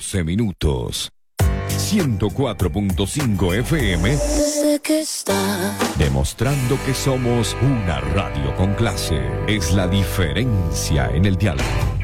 12 minutos. 104.5 FM. Desde que está. Demostrando que somos una radio con clase. Es la diferencia en el diálogo.